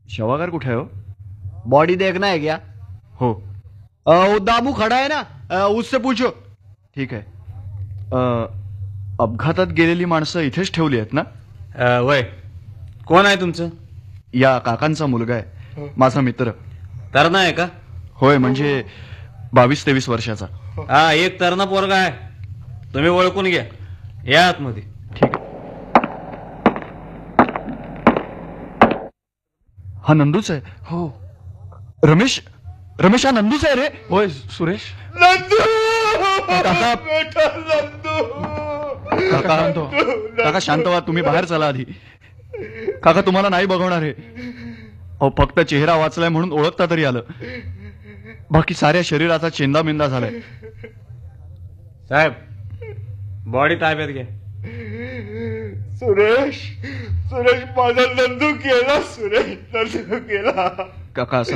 शवागार कुठे आहे हो? बॉडी देखना है क्या? हो वो दामू खड़ा है ना, उससे पूछो. ठीक आहे. अपघातात गेलेली माणसं इथेच ठेवली आहेत ना? वय कोण आहे तुमचं? या काकांचा मुलगा आहे, माझा मित्र. तरणा आहे का? होय, म्हणजे 22-23 वर्षाचा. हा, एक तरणा पोरगा आहे, तुम्ही ओळखून घ्या. या आतमध्ये. ठीक आहे. हा नंदूच आहे. हो, रमेश हा नंदूच आहे रे. होय सुरेश. काका काका शांत व्हा, तुम्ही बाहेर चला आधी. काका तुम्हाला नाही बघवणार आहे. अहो, फक्त चेहरा वाचलाय म्हणून ओळखता तरी आलं. बाकी साऱ्या शरीराचा चेंदामेंदा झालाय. साहेब, बॉडी ताब्यात घ्या. सुरेश माझा नंदू गेला. सुरेश नंदू गेला. काका असं